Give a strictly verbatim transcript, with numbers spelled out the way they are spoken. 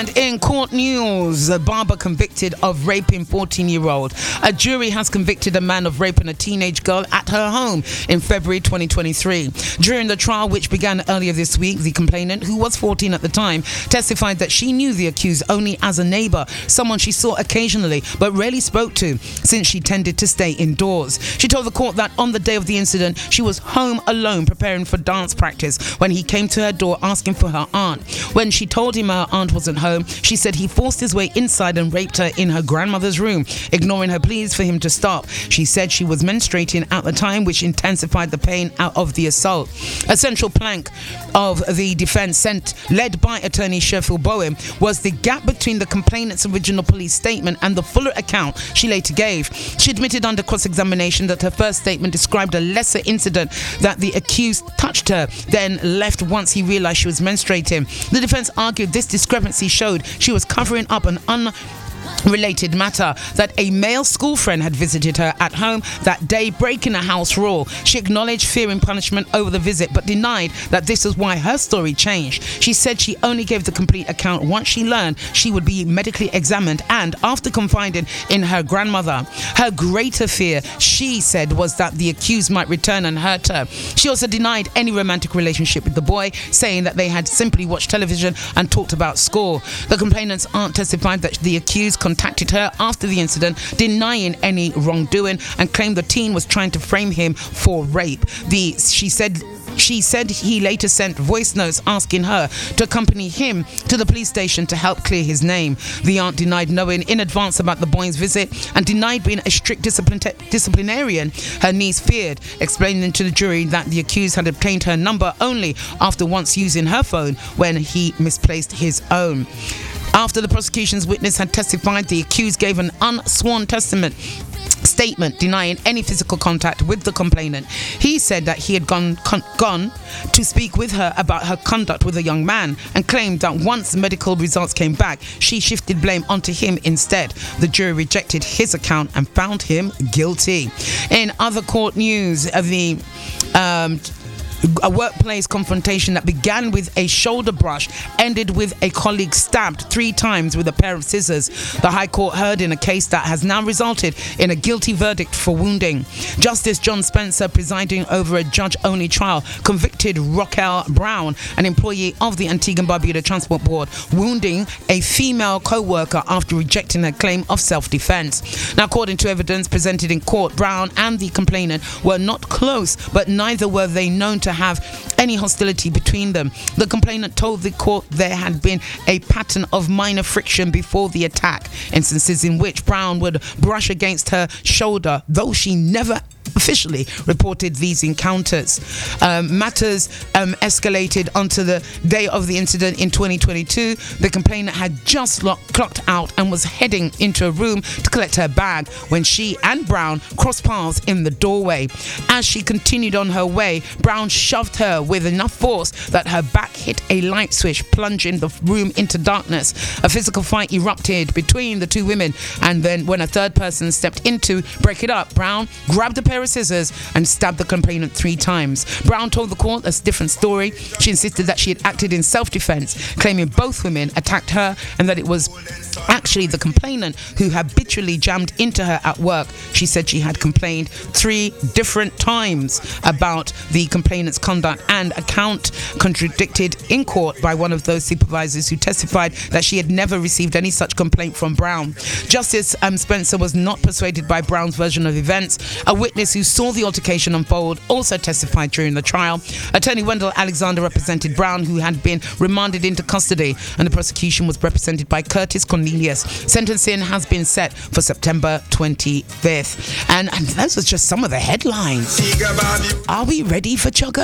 And in court news, a barber convicted of raping fourteen-year-old. A jury has convicted a man of raping a teenage girl at her home in February twenty twenty-three. During the trial, which began earlier this week, the complainant, who was fourteen at the time, testified that she knew the accused only as a neighbor, someone she saw occasionally but rarely spoke to, since she tended to stay indoors. She told the court that on the day of the incident, she was home alone preparing for dance practice when he came to her door asking for her aunt. When she told him her aunt wasn't home, she said he forced his way inside and raped her in her grandmother's room, ignoring her pleas for him to stop. She said she was menstruating at the time, which intensified the pain out of the assault. A central plank of the defense, sent led by attorney Sheffield Bowen, was the gap between the complainant's original police statement and the fuller account she later gave. She admitted under cross-examination that her first statement described a lesser incident, that the accused touched her, then left once he realized she was menstruating. The defense argued this discrepancy showed she was covering up an un related matter, that a male school friend had visited her at home that day, breaking a house rule. She acknowledged fearing punishment over the visit, but denied that this is why her story changed. She said she only gave the complete account once she learned she would be medically examined and after confiding in her grandmother. Her greater fear, she said, was that the accused might return and hurt her. She also denied any romantic relationship with the boy, saying that they had simply watched television and talked about school. The complainant's aunt testified that the accused contacted her after the incident, denying any wrongdoing, and claimed the teen was trying to frame him for rape. The she said She said he later sent voice notes asking her to accompany him to the police station to help clear his name. The aunt denied knowing in advance about the boy's visit and denied being a strict discipline- disciplinarian. Her niece feared, explaining to the jury that the accused had obtained her number only after once using her phone when he misplaced his own. After the prosecution's witness had testified, the accused gave an unsworn testament statement denying any physical contact with the complainant. He said that he had gone con- gone to speak with her about her conduct with a young man, and claimed that once medical results came back, she shifted blame onto him instead. The jury rejected his account and found him guilty. In other court news, the um, a workplace confrontation that began with a shoulder brush ended with a colleague stabbed three times with a pair of scissors. The High Court heard in a case that has now resulted in a guilty verdict for wounding. Justice John Spencer, presiding over a judge-only trial, convicted Raquel Brown, an employee of the Antigua and Barbuda Transport Board, wounding a female co-worker after rejecting her claim of self-defense. Now, according to evidence presented in court, Brown and the complainant were not close, but neither were they known to have any hostility between them. The complainant told the court there had been a pattern of minor friction before the attack, instances in which Brown would brush against her shoulder, though she never officially reported these encounters. Um, matters um, escalated onto the day of the incident in twenty twenty-two. The complainant had just lo- clocked out and was heading into a room to collect her bag when she and Brown crossed paths in the doorway. As she continued on her way, Brown shoved her with enough force that her back hit a light switch, plunging the room into darkness. A physical fight erupted between the two women, and then when a third person stepped in to break it up, Brown grabbed a pair of scissors and stabbed the complainant three times. Brown told the court a different story. She insisted that she had acted in self-defense, claiming both women attacked her and that it was actually the complainant who habitually jammed into her at work. She said she had complained three different times about the complainant's conduct, and account contradicted in court by one of those supervisors who testified that she had never received any such complaint from Brown. Justice um, Spencer was not persuaded by Brown's version of events. A witness who saw the altercation unfold also testified during the trial. Attorney Wendell Alexander represented Brown, who had been remanded into custody, and the prosecution was represented by Curtis Cornelius. Sentencing has been set for September twenty-fifth. And, and those are just some of the headlines. Are we ready for Chugga?